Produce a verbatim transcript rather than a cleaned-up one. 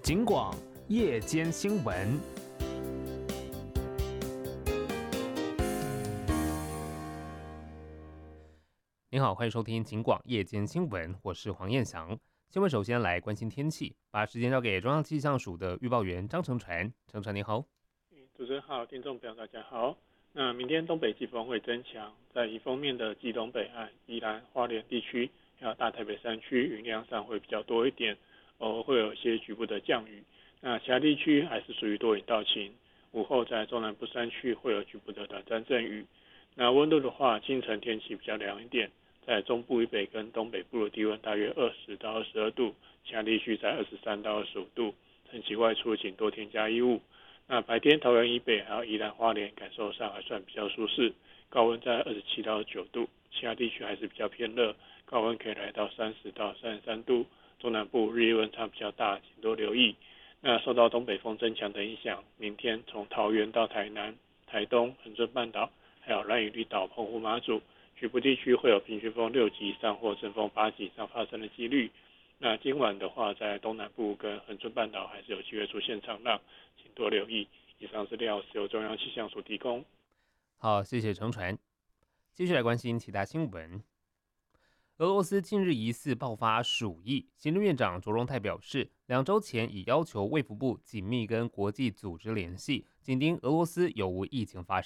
警广夜间新闻。您好，欢迎收听警广夜间新闻，我是黄燕翔。新闻首先来关心天气，把时间交给中央气象署的预报员张成传。成传您好。 主持人好，听众朋友大家好。那明天东北季风会增强，在宜丰面的基东北岸、宜兰、花莲地区，还有大台北山区云量上会比较多一点，偶尔会有一些局部的降雨。那其他地区还是属于多云到晴，午后在中南部山区会有局部的短暂阵雨。那温度的话，清晨天气比较凉一点，在中部以北跟东北部的低温大约二十到二十二度，其他地区在二十三到二十五度。晨起外出请多添加衣物。那白天桃园以北还有宜兰花莲感受上还算比较舒适，高温在二十七到二十九度，其他地区还是比较偏热，高温可以来到三十到三十三度，中南部日夜温差比较大，请多留意。那受到东北风增强的影响，明天从桃园到台南、台东、恒春半岛还有兰屿绿岛、澎湖马祖局部地区会有平均风六级以上或阵风八级以上发生的几率。那今晚的话，在东南部跟恒春半岛还是有机会出现长浪，请多留意。以上资料是由中央气象署提供。 好，谢谢成传。继续来关心其他新闻。俄罗斯近日疑似爆发鼠疫，行政院长卓荣泰表示，两周前已要求卫福部紧密跟国际组织联系，紧盯俄罗斯有无疫情发生。